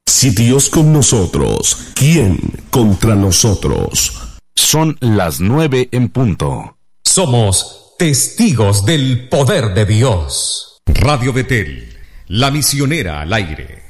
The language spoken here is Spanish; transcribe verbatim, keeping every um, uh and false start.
Si Dios con nosotros, ¿quién contra nosotros? Son las nueve en punto. Somos testigos del poder de Dios. Radio Betel, la misionera al aire.